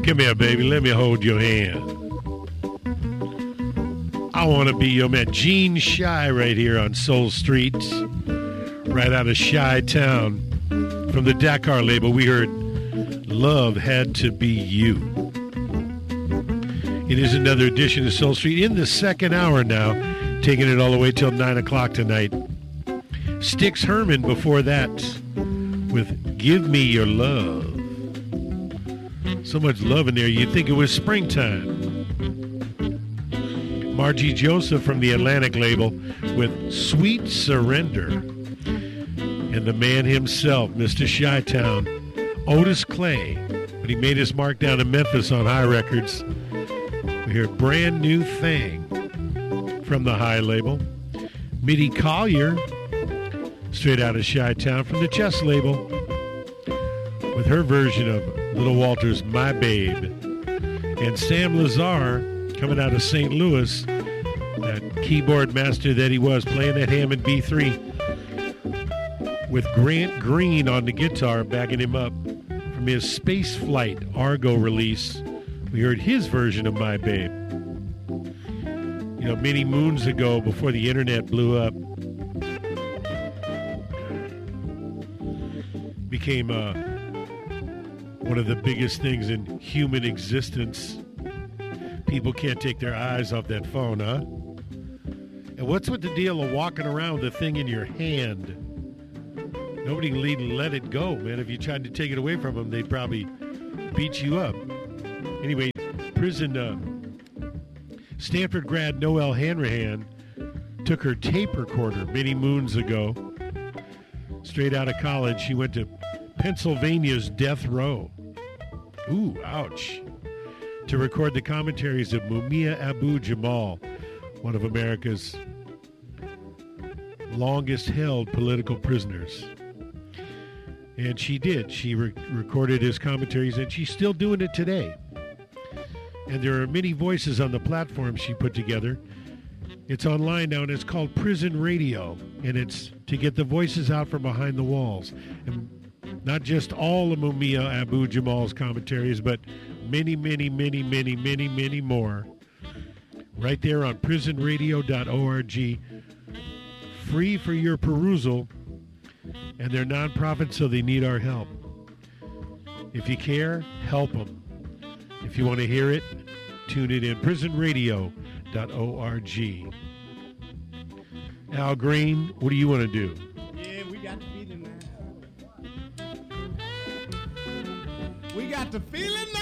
Come here, baby. Let me hold your hand. I want to be your man. Gene Shy right here on Soul Street, right out of Chi-Town. From the Dakar label, we heard Love Had to Be You. It is another edition of Soul Street in the second hour now, taking it all the way till 9 o'clock tonight. Styx Herman before that with Give Me Your Love. So much love in there, you'd think it was springtime. Margie Joseph from the Atlantic label with Sweet Surrender. And the man himself, Mr. Chi-Town, Otis Clay, when he made his mark down in Memphis on High Records. We hear Brand New Thing from the High label. Mitty Collier, straight out of Chi-Town from the Chess label, with her version of Little Walter's My Babe. And Sam Lazar, coming out of St. Louis, that keyboard master that he was, playing that Hammond B3, with Grant Green on the guitar, backing him up from his Space Flight Argo release. We heard his version of My Babe. You know, many moons ago, before the internet blew up, became one of the biggest things in human existence. People can't take their eyes off that phone, huh? And what's with the deal of walking around with the thing in your hand? Nobody can let it go, man. If you tried to take it away from them, they'd probably beat you up. Anyway, Stanford grad Noelle Hanrahan took her tape recorder many moons ago. Straight out of college, she went to Pennsylvania's Death Row. Ooh, ouch. To record the commentaries of Mumia Abu-Jamal, one of America's longest-held political prisoners. And she did. She recorded his commentaries, and she's still doing it today. And there are many voices on the platform she put together. It's online now, and it's called Prison Radio. And it's to get the voices out from behind the walls. And not just all of Mumia Abu-Jamal's commentaries, but many, many, many, many, many, many more. Right there on prisonradio.org. Free for your perusal. And they're nonprofit, so they need our help. If you care, help them. If you want to hear it, tune it in. prisonradio.org. Al Green, what do you want to do? Yeah, we got to be the now. We got the feeling now.